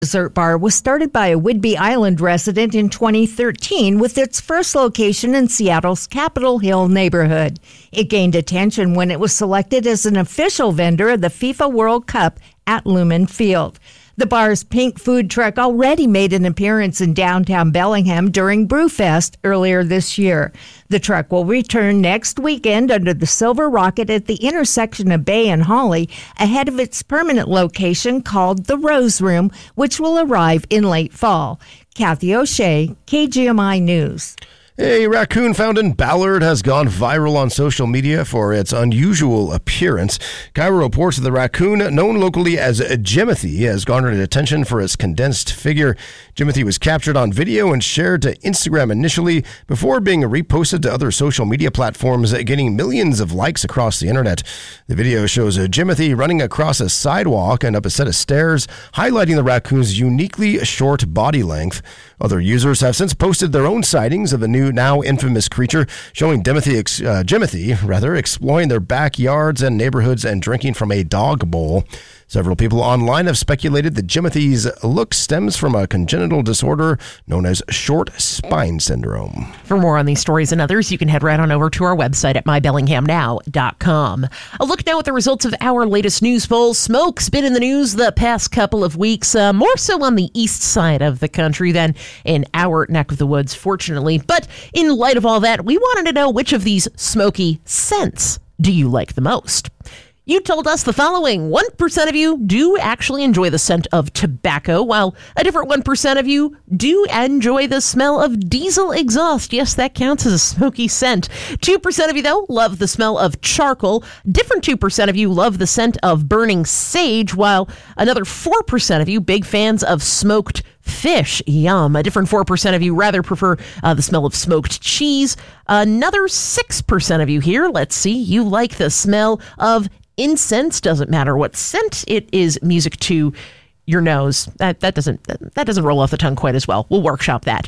Dessert Bar was started by a Whidbey Island resident in 2013 with its first location in Seattle's Capitol Hill neighborhood. It gained attention when it was selected as an official vendor of the FIFA World Cup at Lumen Field. The bar's pink food truck already made an appearance in downtown Bellingham during Brewfest earlier this year. The truck will return next weekend under the Silver Rocket at the intersection of Bay and Holly, ahead of its permanent location called the Rose Room, which will arrive in late fall. Kathy O'Shea, KGMI News. A raccoon found in Ballard has gone viral on social media for its unusual appearance. Cairo reports that the raccoon, known locally as Jimothy, has garnered attention for its condensed figure. Jimothy was captured on video and shared to Instagram initially before being reposted to other social media platforms, getting millions of likes across the internet. The video shows Jimothy running across a sidewalk and up a set of stairs, highlighting the raccoon's uniquely short body length. Other users have since posted their own sightings of the new, now infamous creature, showing Jimothy exploring their backyards and neighborhoods and drinking from a dog bowl. Several people online have speculated that Jimothy's look stems from a congenital disorder known as short spine syndrome. For more on these stories and others, you can head right on over to our website at mybellinghamnow.com. A look now at the results of our latest news poll. Smoke's been in the news the past couple of weeks, more so on the east side of the country than in our neck of the woods, fortunately. But in light of all that, we wanted to know which of these smoky scents do you like the most? You told us the following. 1% of you do actually enjoy the scent of tobacco, while a different 1% of you do enjoy the smell of diesel exhaust. Yes, that counts as a smoky scent. 2% of you, though, love the smell of charcoal. Different 2% of you love the scent of burning sage, while another 4% of you, big fans of smoked fish. Yum. A different 4% of you rather prefer the smell of smoked cheese. Another 6% of you here, let's see, you like the smell of incense. Doesn't matter what scent it is, music to your nose. That doesn't roll off the tongue quite as well. We'll workshop that.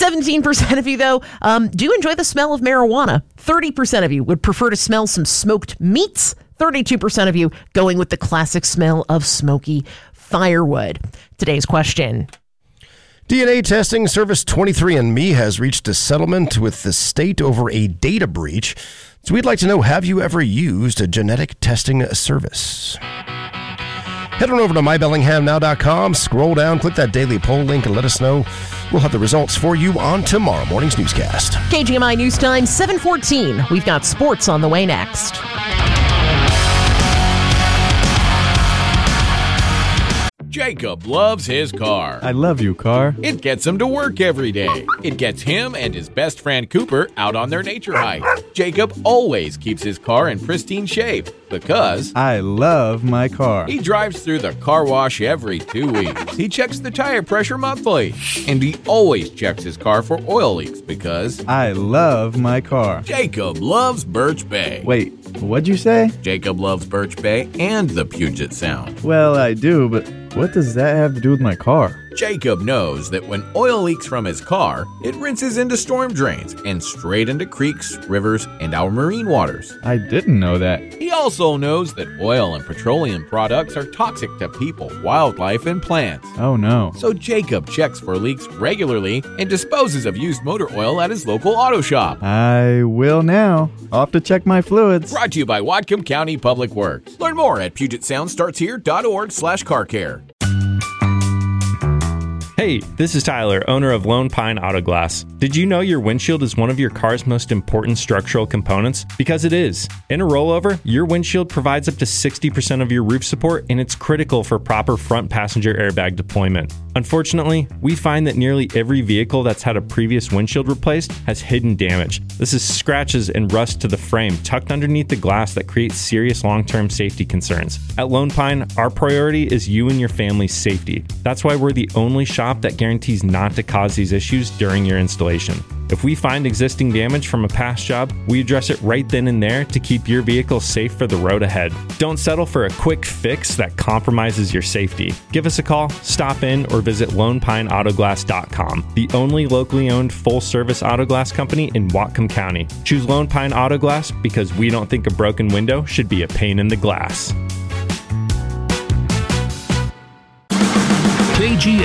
17% of you, though, do enjoy the smell of marijuana. 30% of you would prefer to smell some smoked meats. 32% of you going with the classic smell of smoky firewood. Today's question. DNA testing service 23andMe has reached a settlement with the state over a data breach. So we'd like to know, have you ever used a genetic testing service? Head on over to mybellinghamnow.com, scroll down, click that daily poll link, and let us know. We'll have the results for you on tomorrow morning's newscast. KGMI News Time, 7:14. We've got sports on the way next. Jacob loves his car. I love you, car. It gets him to work every day. It gets him and his best friend Cooper out on their nature hike. Jacob always keeps his car in pristine shape because I love my car. He drives through the car wash every 2 weeks. He checks the tire pressure monthly. And he always checks his car for oil leaks because I love my car. Jacob loves Birch Bay. Wait, what'd you say? Jacob loves Birch Bay and the Puget Sound. Well, I do, but what does that have to do with my car? Jacob knows that when oil leaks from his car, it rinses into storm drains and straight into creeks, rivers, and our marine waters. I didn't know that. He also knows that oil and petroleum products are toxic to people, wildlife, and plants. Oh no. So Jacob checks for leaks regularly and disposes of used motor oil at his local auto shop. I will now. I'll have to check my fluids. Brought to you by Whatcom County Public Works. Learn more at PugetSoundStartsHere.org/car-care. Hey, this is Tyler, owner of Lone Pine Auto Glass. Did you know your windshield is one of your car's most important structural components? Because it is. In a rollover, your windshield provides up to 60% of your roof support, and it's critical for proper front passenger airbag deployment. Unfortunately, we find that nearly every vehicle that's had a previous windshield replaced has hidden damage. This is scratches and rust to the frame tucked underneath the glass that creates serious long-term safety concerns. At Lone Pine, our priority is you and your family's safety. That's why we're the only shop that guarantees not to cause these issues during your installation. If we find existing damage from a past job, we address it right then and there to keep your vehicle safe for the road ahead. Don't settle for a quick fix that compromises your safety. Give us a call, stop in, or visit LonePineAutoGlass.com, the only locally owned full-service auto glass company in Whatcom County. Choose Lone Pine Auto Glass because we don't think a broken window should be a pain in the glass.